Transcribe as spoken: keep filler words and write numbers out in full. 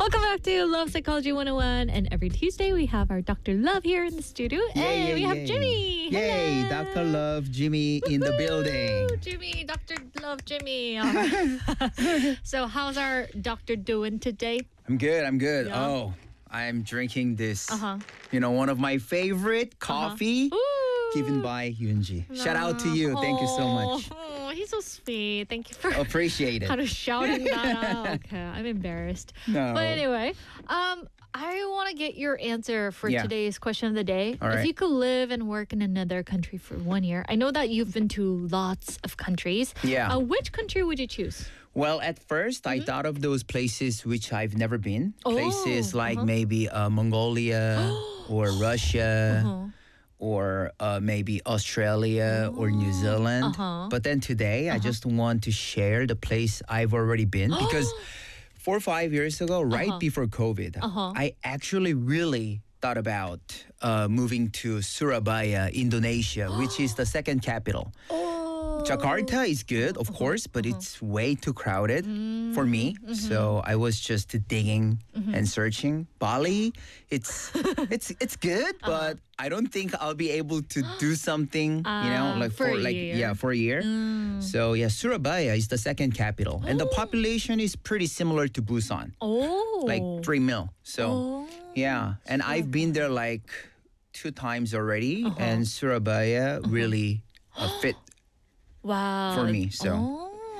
Welcome back to Love Psychology one oh one. And every Tuesday, we have our Doctor Love here in the studio. Yay, and yay, we have yay. Jimmy. Yay, Hello. Doctor Love, Jimmy in the building. Woo, Jimmy, Doctor Love, Jimmy. So, how's our doctor doing today? I'm good, I'm good. Yeah. Oh, I'm drinking this, Uh-huh. you know, one of my favorite coffee Ooh. given by Yunji. Shout out to you. Thank you so much. Oh, he's so sweet. Thank you for Appreciate it. kind of shouting that out. Okay, I'm embarrassed. No. But anyway, um, I want to get your answer for Yeah. today's question of the day. All If right. you could live and work in another country for one year, I know that you've been to lots of countries. Yeah. Uh, which country would you choose? Well, at first, I thought of those places which I've never been. Oh, Places like uh-huh. maybe uh, Mongolia or Russia. Uh-huh. Or uh, maybe Australia or New Zealand. Uh-huh. But then today, I just want to share the place I've already been because four or five years ago, right Uh-huh. before COVID, Uh-huh. I actually really thought about uh, moving to Surabaya, Indonesia, which is the second capital. Oh. Jakarta is good, of course, but it's way too crowded for me. So I was just digging and searching. Bali, it's it's it's good, but I don't think I'll be able to do something, you know, Ah, like for a like year. yeah, for a year. So yeah, Surabaya is the second capital, and the population is pretty similar to Busan, Oh. like three mil. So Oh. yeah, and I've been there like two times already, Uh-huh. and Surabaya really uh, fit Wow. for me, so. Oh.